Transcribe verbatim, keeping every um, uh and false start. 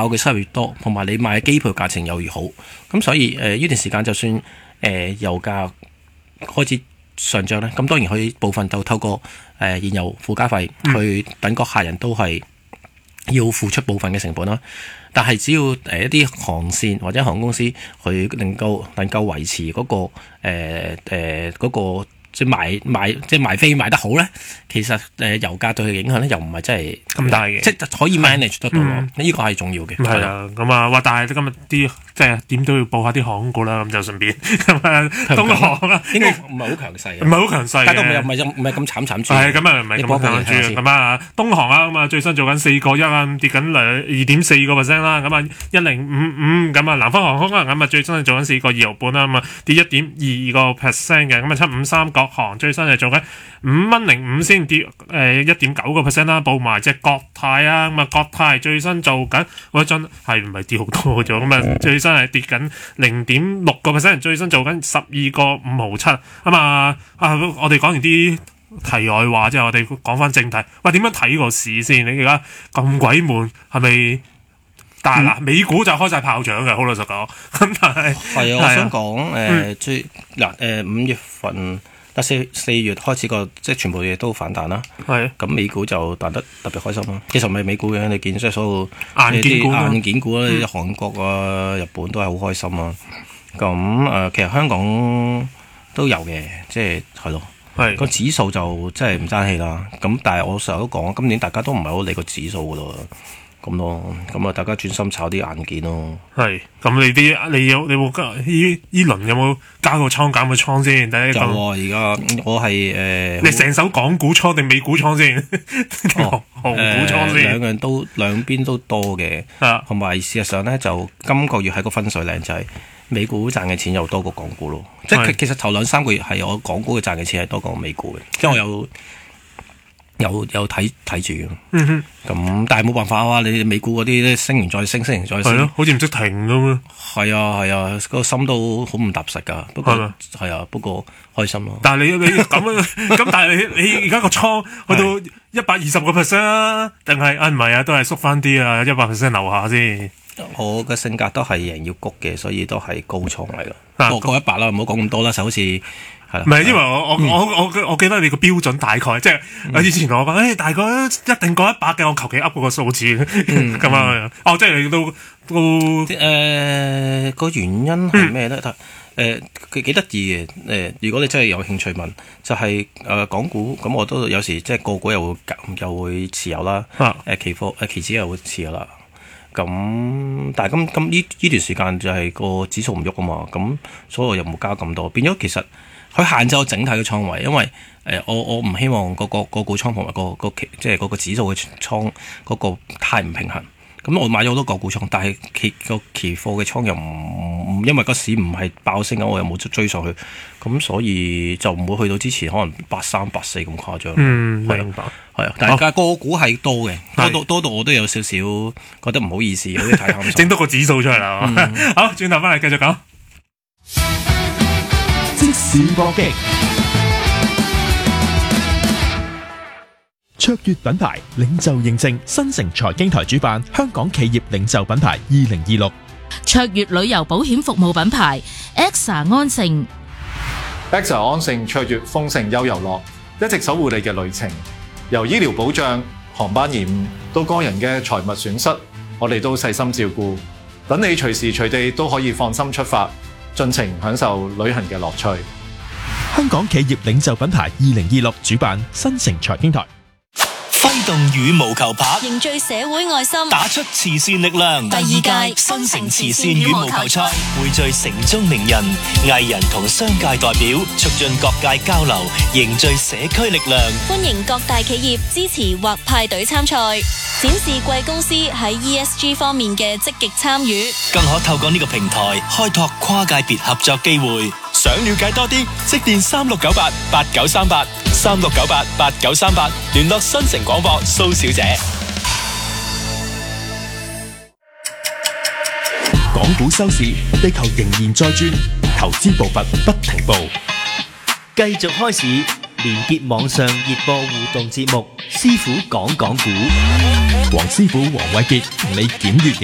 靠嘅收入越多，同埋你買嘅機票價錢又越好，咁所以誒呢、呃、段時間就算誒、呃、油價開始上漲咧，咁當然可以部分就透過誒、呃、燃油附加費去等個客人都係要付出部分嘅成本啦。但係只要誒一啲航線或者航空公司佢能夠能夠維持嗰、那個誒誒嗰個即係賣賣即係賣飛賣得好咧，其實誒、呃、油價對佢嘅影響咧又唔係真係咁大嘅，即係可以 manage 得到咯。呢、嗯、個係重要嘅。 係啊，咁啊，哇！但係今日啲即係點都要報下啲航空股啦，咁就順便咁啊，東航啊， 應該唔係好強勢嘅， 唔係好強勢嘅， 但係唔係唔係咁慘慘豬。 係咁啊，唔係咁慘豬咁啊，東航啊，咁啊最新做緊四個一啊，跌緊兩二點四個 percent 啦，咁啊一零五五咁啊，南方航空啊，咁啊最新係做緊四個二毫半啦，咁啊跌一點二個 percent 嘅，咁啊七五三國航最新係做緊五蚊零五先跌誒一點九個 percent 啦，報埋隻國泰啊，咁啊國泰最新做緊嗰陣係唔係跌好多咗，咁啊最新係跌緊零點六個 percent， 最新做緊十二個五毫七，咁啊啊我哋講完啲題外話之後，我哋講翻正題，喂點樣睇個市先？你而家咁鬼悶，係咪？但係嗱，美股就開晒炮仗嘅，好老實講。咁但係係啊，我想講誒最嗱誒五月份。但四四月開始個即係全部嘢都反彈啦，係咁美股就彈得特別開心啦。其實唔係美股嘅，你見即係所有硬件股、 硬件股咧，韓國啊、日本都係好開心啊。咁誒、呃，其實香港都有嘅，即係係咯，係個指數就真係唔爭氣啦。咁但係我成日都講，今年大家都唔係好理個指數噶咯。咁咯，咁啊，大家專心炒啲硬件咯。係，咁你啲你有你有冇加依依輪有冇加個倉減個倉先？第一個有啊，而家我係誒，呃、 你成手港股倉定美股倉先？ 哦， 韓股倉先。 兩樣都兩邊都多嘅，同埋事實上咧，就今個月喺個分水嶺就係美股賺嘅錢又多過港股咯。即係其實頭兩三個月係我港股嘅賺嘅錢係多過美股嘅，即係我有。有有睇睇住嘅，咁、嗯、但係冇辦法啊！你美股嗰啲咧升完再升，升完再升， 係咯，好似唔識停咁樣。 係啊係啊，個心都好唔踏實噶。不過係啊，不過開心咯。 但係你你咁咁，但係你你而家個倉去到一百二十個 percent 啊？定係啊唔係啊？都係縮翻啲啊，一百 percent 樓下先。 我嘅性格都係贏要谷嘅，所以都係高倉嚟噶。過過一百啦，唔好講咁多啦，就好似。 唔係，因為我我、嗯、我我我，我記得你個標準大概，即係、嗯、以前同我講，誒、欸、大概一定過一百嘅，我求其噏嗰個數字咁樣。嗯、哦，即係你都都誒個、呃、原因係咩咧？誒佢幾得意嘅誒，如果你真係有興趣問，就係、是、誒、呃、港股咁，我都有時即係個股又會又會持有啦。誒、啊呃、期貨誒期指又會持有啦。咁但係今今呢呢段時間就係個指數唔喐啊嘛，咁所以我又冇加咁多，變咗其實。佢限制我整體嘅倉位，因為誒、呃、我我唔希望個個個股倉同埋個個期即係嗰個指數嘅倉嗰個太唔平衡。咁我買咗好多個股倉，但係期個期貨嘅倉又唔因為個市唔係爆升咁，我又冇追上去，咁所以就唔會去到之前可能八三八四咁誇張。 嗯，明白。 係啊，但係個股係多嘅，多到多到我都有少少覺得唔好意思，有啲太貪心。 整多個指數出嚟啦。嗯、好，轉頭翻嚟繼續講。 即時搏擊，卓越品牌領袖認證，新城財經台主辦香港企業領袖品牌二零二六。 卓越旅遊保險服務品牌 A X A 安盛 A X A 安盛卓越豐盛優遊樂，一直守護你嘅旅程。由醫療保障、航班延誤到個人嘅財物損失，我哋都細心照顧，等你隨時隨地都可以放心出發。盡情享受旅行嘅樂趣。 香港企業領袖品牌二零二六主辦新城財經台， 揮動羽毛球拍， 凝聚社會愛心， 打出慈善力量。 第二屆新城慈善羽毛球賽匯聚城中名人、藝人同商界代表，促進各界交流，凝聚社區力量。 歡迎各大企業支持或派隊參賽，展示貴公司喺 E S G 方面嘅積極參與， 更可透過呢個平台開拓跨界別合作機會。想了解多啲，即電三六九八八九三八三六九八八九三八，聯絡新城廣播蘇小姐。 港股收市，地球仍然在轉，投資步伐不停步， 繼續開市，連結網上熱播互動節目，師傅講講股， 黃師傅黃偉傑同你檢閱